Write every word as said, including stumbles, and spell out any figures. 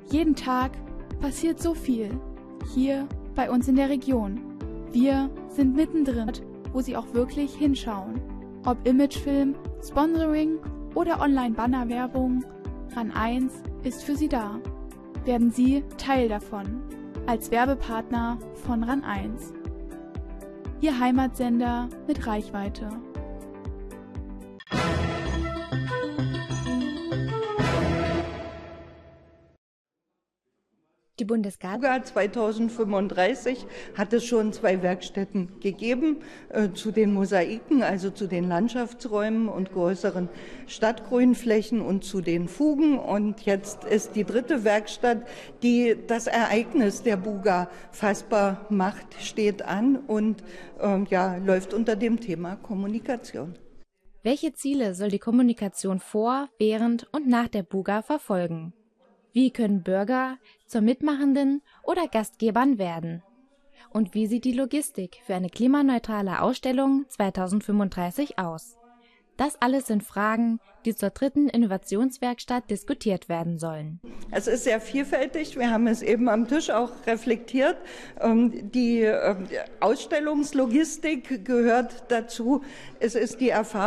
Jeden Tag passiert so viel hier bei uns in der Region. Wir sind mittendrin, wo Sie auch wirklich hinschauen. Ob Imagefilm, Sponsoring oder Online-Bannerwerbung, RAN eins ist für Sie da. Werden Sie Teil davon als Werbepartner von RAN eins. Ihr Heimatsender mit Reichweite. Die Bundesgarten Buga zweitausendfünfunddreißig hat es schon zwei Werkstätten gegeben äh, zu den Mosaiken, also zu den Landschaftsräumen und größeren Stadtgrünflächen und zu den Fugen. Und jetzt ist die dritte Werkstatt, die das Ereignis der Buga fassbar macht, steht an und äh, ja, läuft unter dem Thema Kommunikation. Welche Ziele soll die Kommunikation vor, während und nach der Buga verfolgen? Wie können Bürger zur Mitmachenden oder Gastgebern werden? Und wie sieht die Logistik für eine klimaneutrale Ausstellung zweitausendfünfunddreißig aus? Das alles sind Fragen, die zur dritten Innovationswerkstatt diskutiert werden sollen. Es ist sehr vielfältig. Wir haben es eben am Tisch auch reflektiert. Die Ausstellungslogistik gehört dazu. Es ist die Erfahrung,